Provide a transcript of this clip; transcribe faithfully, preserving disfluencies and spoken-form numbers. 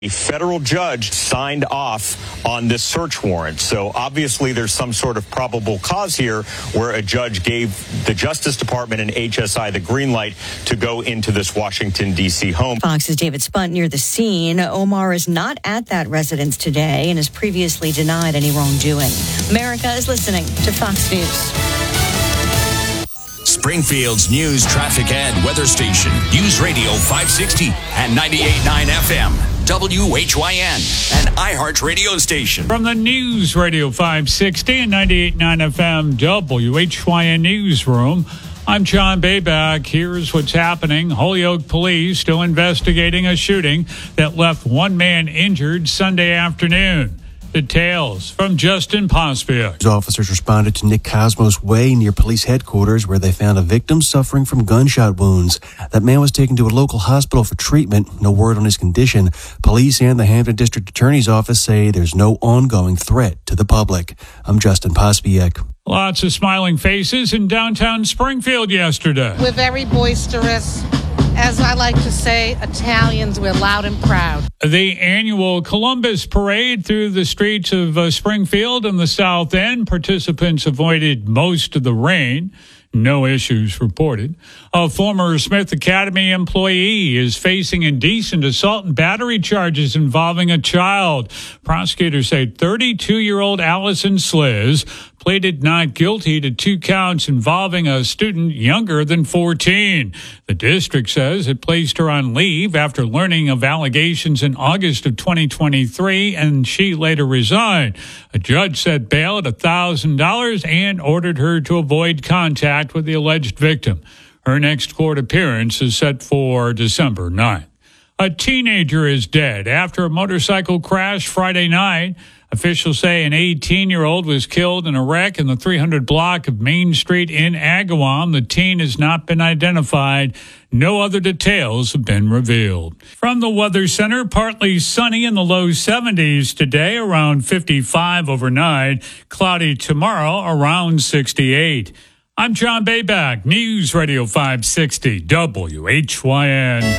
A federal judge signed off on this search warrant. So obviously there's some sort of probable cause here where a judge gave the Justice Department and H S I the green light to go into this Washington, D C home. Fox's David Spunt near the scene. Omar is not at that residence today and has previously denied any wrongdoing. America is listening to Fox News. Springfield's news, traffic, and weather station. News Radio five sixty and ninety-eight point nine F M. W H Y N, an iHeart radio station. From the News Radio five sixty and ninety-eight point nine F M W H Y N newsroom, I'm John Bayback. Here's what's happening. Holyoke police still investigating a shooting that left one man injured Sunday afternoon. Details from Justin Pospiak. Officers responded to Nick Cosmos Way near police headquarters where they found a victim suffering from gunshot wounds. That man was taken to a local hospital for treatment. No word on his condition. Police and the Hampton District Attorney's Office say there's no ongoing threat to the public. I'm Justin Pospiak. Lots of smiling faces in downtown Springfield yesterday. We're very boisterous. As I like to say, Italians, we're loud and proud. The annual Columbus Parade through the streets of uh, Springfield and the South End. Participants avoided most of the rain. No issues reported. A former Smith Academy employee is facing indecent assault and battery charges involving a child. Prosecutors say thirty-two-year-old Allison Sliz pleaded not guilty to two counts involving a student younger than fourteen. The district says it placed her on leave after learning of allegations in August of twenty twenty-three, and she later resigned. A judge set bail at one thousand dollars and ordered her to avoid contact with the alleged victim. Her next court appearance is set for December ninth. A teenager is dead after a motorcycle crash Friday night. Officials say an eighteen-year-old was killed in a wreck in the three hundred block of Main Street in Agawam. The teen has not been identified. No other details have been revealed. From the Weather Center, partly sunny in the low seventies today, around fifty-five overnight. Cloudy tomorrow, around sixty-eight. I'm John Bayback, News Radio five sixty, W H Y N.